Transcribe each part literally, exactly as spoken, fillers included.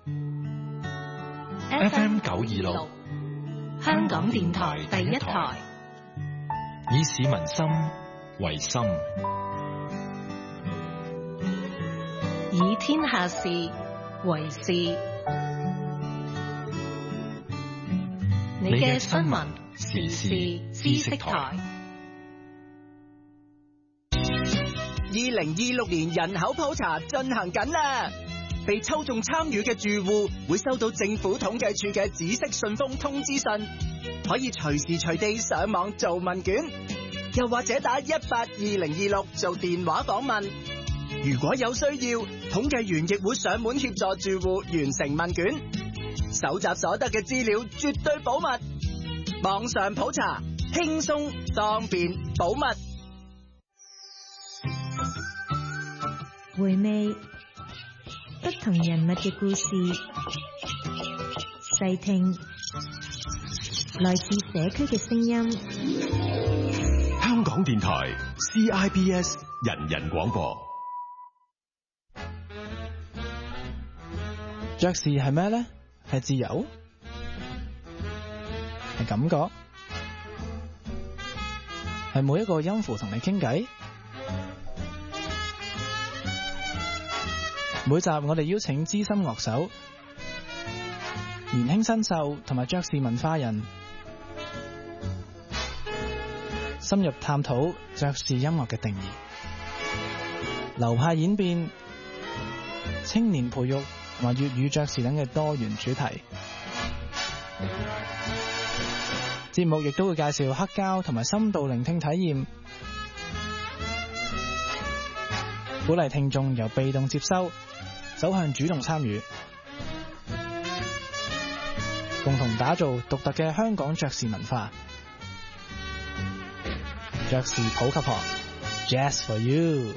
F M 九二六，香港電台第一台，以市民心為心， 以天下事為事。你嘅新聞時事知識台。 二零二六年人口普查進行緊啦，被抽中參與嘅住戶會收到政府統計處嘅紫色信封通知信，可以隨時隨地上網做問卷，又或者打一八二零二六做電話訪問。如果有需要，統計員亦會上門協助住戶完成問卷，搜集所得嘅資料絕對保密。網上普查，輕鬆方便保密。 回味不同人物嘅故事，細聽來自社區嘅聲音。 香港電台 C I B S 人人廣播。 爵士係咩呢？係自由？係感覺？係每一個音符同你傾偈？每集我哋邀請資深樂手、年輕新秀同埋爵士文化人，深入探討爵士音樂嘅定義、流派演變、青年培育同埋粵語爵士等嘅多元主題。節目亦都會介紹黑膠同埋深度聆聽體驗，鼓勵聽眾由被動接收走向主動參與，共同打造獨特嘅香港爵士文化。爵士普及學 Jazz for You。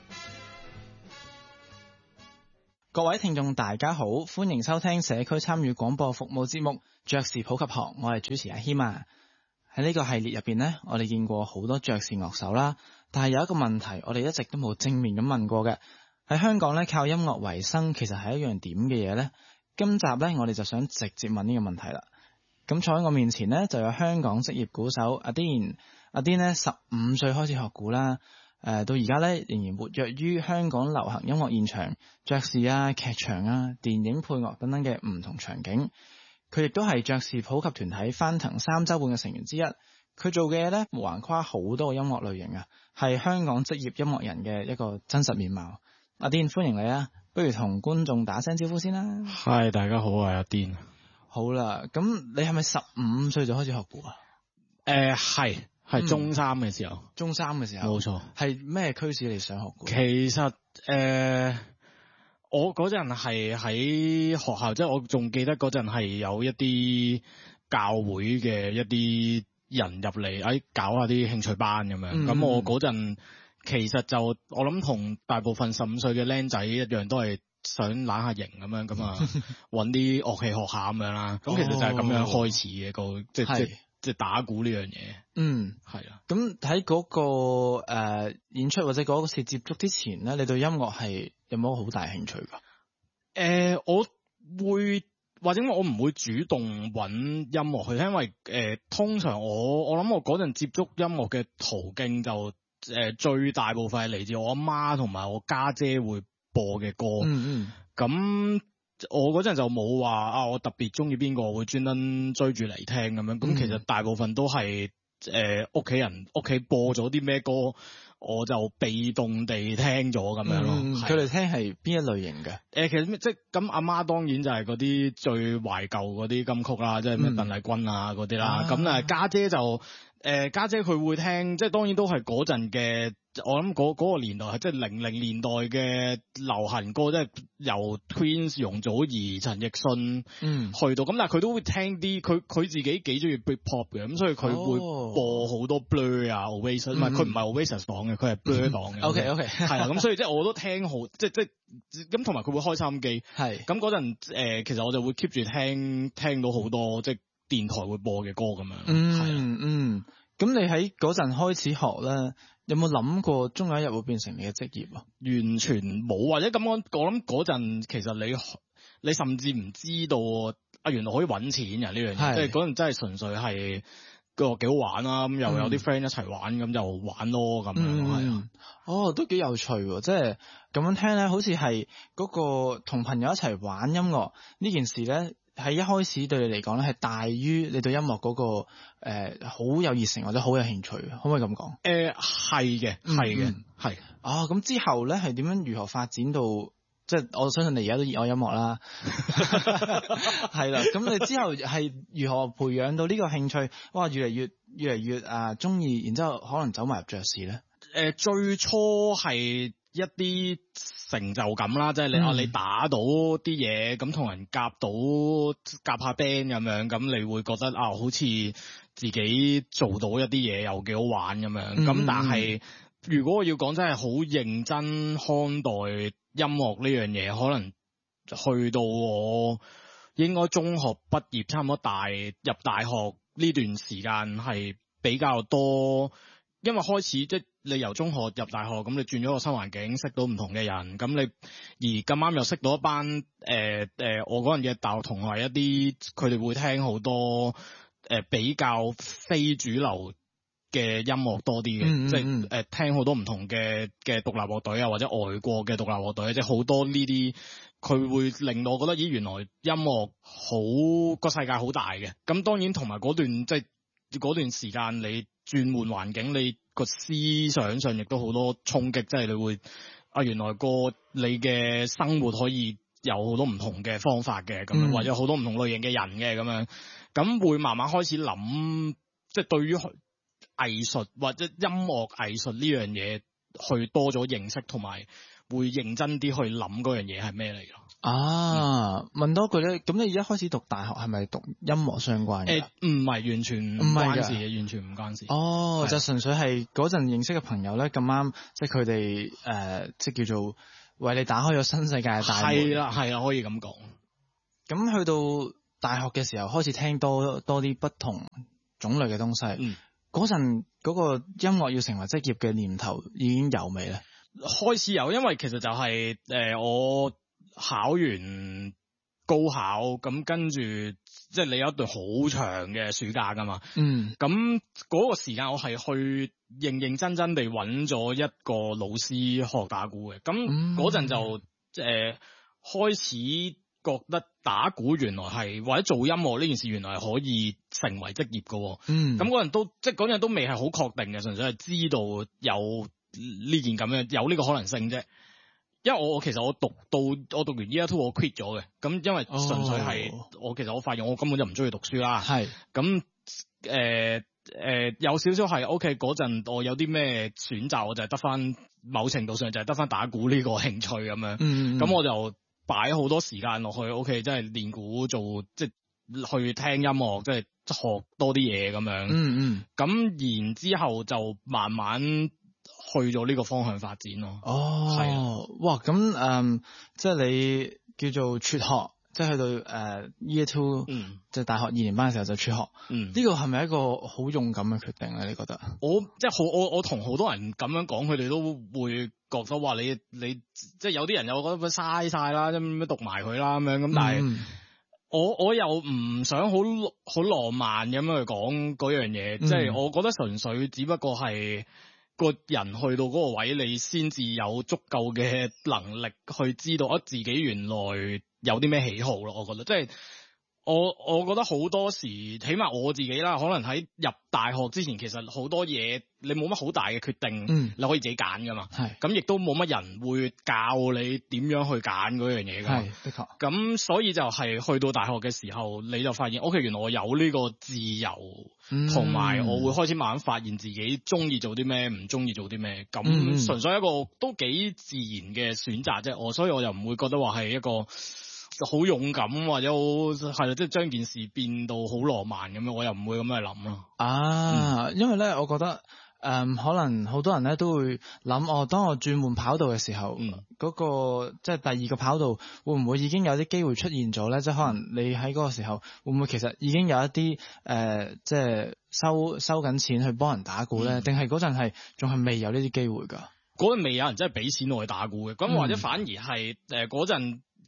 各位聽眾大家好，歡迎收聽社區參與廣播服務節目爵士普及學，我係主持阿謙啊。喺呢個系列入邊呢，我哋見過好多爵士樂手啦，但係有一個問題我哋一直都冇正面咁問過嘅，喺香港咧靠音樂為生其實係一樣點嘅嘢呢？今集咧我哋就想直接問呢個問題啦。咁坐喺我面前呢，就有香港職業鼓手阿 Dean， 阿 Dean 呢十五歲開始學鼓啦，誒、呃、到而家咧仍然活躍於香港流行音樂現場、爵士啊、劇場啊、電影配樂等等嘅唔同場景。佢亦都係爵士普及團體翻騰三周半嘅成員之一。佢做嘅嘢咧橫跨好多個音樂類型啊，係香港職業音樂人嘅一個真實面貌。阿 Dean 歡迎你啊，不如同觀眾打聲招呼先啦。 嗨，大家好，我係阿 Dean。 好啦，咁你係咪十五歲就開始學鼓啊？ 誒係係中三嘅時候， 嗯、中三嘅時候，冇錯。係咩驅使你想學鼓？ 其實誒、呃，我嗰陣係喺學校，即係我仲記得嗰陣係有一啲教會嘅一啲人入嚟，誒搞下啲興趣班咁樣。咁、嗯、我嗰陣其實就我諗同大部分十五歲嘅僆仔一樣，都係想攬下型咁樣，咁啊揾啲樂器學下咁樣啦。咁其實就係咁樣開始嘅個，即係即係即係打鼓呢樣嘢。嗯，係啊。咁喺嗰個誒、呃、演出或者嗰次接觸之前咧，你對音樂係有冇好大興趣噶？誒、呃，我會或者我唔會主動揾音樂去，因為誒、呃、通常我我諗我嗰陣接觸音樂嘅途徑就。誒、呃，最大部分係嚟自我阿媽同埋我家姐會播嘅歌。嗯嗯。咁我嗰陣就冇話啊，我特別中意邊個會專登追住嚟聽咁樣。咁、嗯、其實大部分都係誒屋企人屋企播咗啲咩歌，我就被動地聽咗咁樣咯。佢哋、嗯、聽係邊一類型嘅？誒、呃，其實即係咁，阿媽當然就係嗰啲最懷舊嗰啲金曲啦，即係咩鄧麗君啊嗰啲啦。咁啊家姐就。誒家姐佢會聽，即係當然都係嗰陣嘅，我諗嗰嗰個年代係即係零零年代嘅流行歌，即係由 Twins 容祖兒、陳奕迅嗯去到咁，但係佢都會聽啲佢佢自己幾中意 Britpop 嘅，咁所以佢會播好多 Blur 啊 Oasis，唔係佢唔係 Oasis 黨嘅，佢係 Blur 黨嘅。OK OK 係啦，咁所以即係我都聽好，即係即係咁，同埋佢會開收音機，係咁嗰陣誒，其實我就會 keep 住聽聽到好多即係。電台會播嘅歌咁樣，嗯係嗯，咁你喺嗰陣開始學咧，有冇諗過終有一日會變成你嘅職業啊？完全冇，或者咁講，我諗嗰陣其實你你甚至唔知道啊，原來可以揾錢嘅呢樣嘢，即係嗰陣真係純粹係個幾好玩啦，咁又有啲 friend 一齊玩，咁、嗯、就玩咯咁樣，係、嗯、啊， 哦，都幾有趣喎，即係咁樣聽咧，好似係嗰個同朋友一齊玩音樂呢件事咧。喺一開始對你嚟講咧，係大於你對音樂嗰、那個誒好、呃、有熱誠或者好有興趣，可唔可以咁講？ 誒係嘅，係嘅，係。 啊，咁之後咧係點樣如何發展到？即係我相信你而家都熱愛音樂啦，係啦。咁你之後係如何培養到呢個興趣？哇，越嚟越越嚟越啊中意，然之後可能走埋入爵士咧。 誒、呃，最初係一啲成就感啦，即係你啊、嗯，你打到啲嘢，咁同人夾到夾下 band 咁樣，咁你會覺得啊，好似自己做到一啲嘢又幾好玩咁樣。咁、嗯、但係如果我要講真係好認真看待音樂呢樣嘢，可能去到我應該中學畢業，差唔多大入大學呢段時間係比較多。因為開始即係你由中學入大學，咁你轉咗個新環境，識到唔同嘅人，咁你而咁啱又識到一班誒誒、呃呃，我嗰陣嘅大學同學一啲，佢哋會聽好多誒、呃、比較非主流嘅音樂多啲嘅、嗯嗯，即係誒、呃、聽好多唔同嘅嘅獨立樂隊啊，或者外國嘅獨立樂隊，即係好多呢啲，佢會令到我覺得咦，原來音樂好個世界好大嘅。咁當然同埋嗰段即係嗰段時間你轉換環境，你個思想上亦都好多衝擊，即係你會啊，原來個你嘅生活可以有好多唔同嘅方法嘅，咁樣、嗯、或者好多唔同類型嘅人嘅咁樣，咁會慢慢開始諗，即係對於藝術或者音樂藝術呢樣嘢，去多咗認識，同埋會認真啲去諗嗰樣嘢係咩嚟㗎？啊、嗯， 問多句咧，咁你而家開始讀大學係咪讀音樂相關嘅？ 誒、呃，唔係完全唔關事嘅，完全唔關事。 哦，就純粹係嗰陣認識嘅朋友咧，咁啱，即係佢哋誒，即係叫做為你打開咗新世界嘅大門。 係啦，係啦，可以咁講。 咁去到大學嘅時候，開始聽多多啲不同種類嘅東西。嗯，嗰陣嗰個音樂要成為職業嘅念頭已經有未咧？ 開始有，因為其實就係、是、誒、呃、我。考完高考咁，跟住即係你有一段好長嘅暑假噶嘛，嗯，咁嗰個時間我係去認認真真地揾咗一個老師學打鼓嘅，咁嗰陣就誒、呃、開始覺得打鼓原來係或者做音樂呢件事原來係可以成為職業嘅，嗯，咁嗰陣都即係嗰陣都未係好確定嘅，純粹係知道有呢件咁樣有呢個可能性啫。因為我我其實我讀到我讀完 year two 我 quit 咗嘅，咁因為純粹係、哦、我其實我發現我根本就唔中意讀書啦，係咁誒誒有少少係 OK 嗰陣我有啲咩選擇，我就係得翻某程度上就係得翻打鼓呢個興趣咁樣，咁、嗯、我就擺好多時間落去 OK，即係練鼓做即係去聽音樂，即係學多啲嘢咁樣，嗯嗯，咁然之後就慢慢。去咗呢個方向發展咯。哦，係啊， 哇，咁誒、嗯，即係你叫做輟學，即係去到誒、uh, year two，嗯，即係大學二年班嘅時候就輟學，嗯，呢、這個係咪一個好勇敢嘅決定咧？你覺得？ 我即係好，我我同好多人咁樣講，佢哋都會覺得話你你即係有啲人又覺得嘥晒啦，咁樣讀埋佢啦咁樣，咁但係、嗯、我我又唔想好好浪漫咁樣去講嗰樣嘢，即、嗯、係、就是、我覺得純粹只不過係。個人去到嗰個位，你先至有足夠嘅能力去知道啊自己原來有啲咩喜好咯。我覺得即係我我覺得好多時，起碼我自己啦，可能喺入大學之前，其實好多嘢你冇乜好大嘅決定，嗯，你可以自己揀噶嘛。係咁，亦都冇乜人會教你點樣去揀嗰樣嘢噶。係的確。咁所以就係去到大學嘅時候，你就發現，OK，原來我有呢個自由。同、嗯、埋我會開始慢慢發現自己中意做啲咩，唔中意做啲咩，咁純粹一個都幾自然嘅選擇啫。我所以我又唔會覺得話係一個好勇敢或者好係啦，即係將件事變到好浪漫咁樣，我又唔會咁樣去諗咯。啊， 嗯、因為咧，我覺得。誒、嗯，可能好多人咧都會諗，哦，當我轉換跑道嘅時候，嗰、嗯那個即係、就是、第二個跑道會唔會已經有啲機會出現咗咧？即、就、係、是、可能你喺嗰個時候會唔會其實已經有一啲誒，即、呃、係、就是、收收緊錢去幫人打鼓咧？定係嗰陣係仲係未有呢啲機會㗎？ 嗰陣未有人真係俾錢我去打鼓嘅，咁、嗯、或者反而係誒嗰陣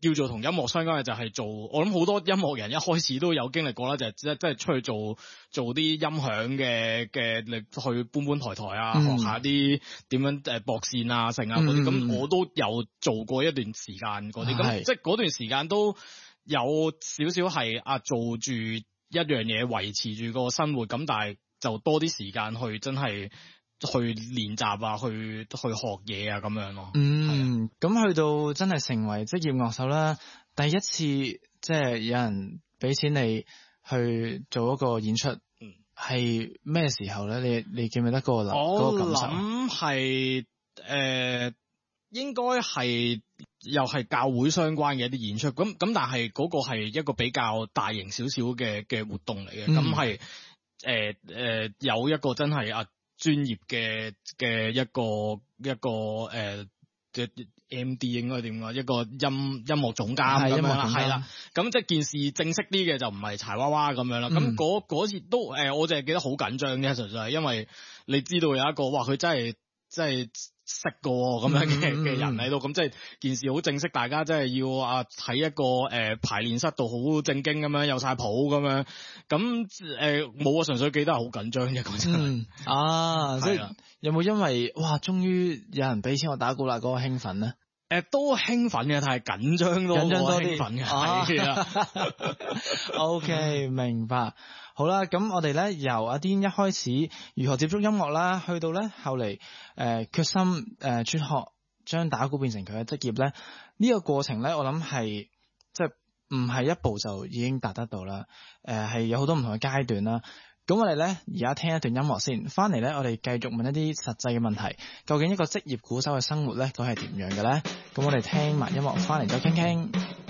叫做同音樂相關嘅就係做，我諗好多音樂人一開始都有經歷過啦，就係即係即係出去做做啲音響嘅嘅，你去搬搬抬抬啊，嗯、學下啲點樣誒駁線啊、成啊嗰啲，咁、嗯、我都有做過一段時間嗰啲，咁即係嗰段時間都有少少係啊做住一樣嘢維持住個生活，咁但係就多啲時間去真係去練習啊，去去學嘢啊咁樣咯。 嗯，咁、啊、去到真係成為職業樂手啦，第一次即係有人俾錢你去做一個演出，係咩、嗯、時候咧？你你記唔記得嗰個諗嗰個感受？我諗係誒，應該係又係教會相關嘅一啲演出。咁咁，但係嗰個係一個比較大型少少嘅嘅活動嚟嘅。咁係誒誒，有一個真係啊專業嘅嘅一個一個誒嘅、呃、M D 應該點講？一個音音樂總監咁樣啦，係啦。咁即係件事正式啲嘅就唔係柴娃娃咁樣啦。咁嗰嗰次都誒、呃，我淨係記得好緊張嘅，純粹係因為你知道有一個哇，佢真係真係識個咁樣嘅嘅人喺度，咁、嗯、即係件事好正式，大家真係要啊喺一個誒、呃、排練室度好正經咁樣，有晒譜咁樣，咁誒冇啊，純粹記得係好緊張嘅嗰陣。啊， 即係有冇因為哇，終於有人俾錢我打鼓啦嗰個興奮咧？誒、 呃，都興奮嘅，但係緊張多，緊張多啲，興奮嘅係啊。 O K， 明白。好啦，咁我哋咧由阿癲一開始如何接觸音樂啦，去到咧後嚟誒決心誒輟學將打鼓變成佢嘅職業咧，呢、這個過程咧我諗係即係唔係一步就已經達得到啦，誒、呃、係有好多唔同嘅階段啦。咁我哋咧而家聽一段音樂先，翻嚟咧我哋繼續問一啲實際嘅問題，究竟一個職業鼓手嘅生活咧佢係點樣嘅咧？咁我哋聽埋音樂翻嚟再傾傾。